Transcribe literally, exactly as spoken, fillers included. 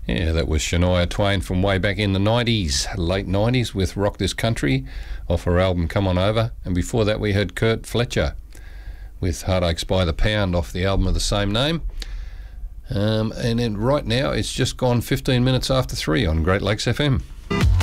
Yeah, that was Shania Twain from way back in the nineties, late nineties, with Rock This Country off her album Come On Over. And before that we heard Kurt Fletcher with Heartaches by the Pound off the album of the same name. Um, and then right now it's just gone fifteen minutes after three on Great Lakes F M.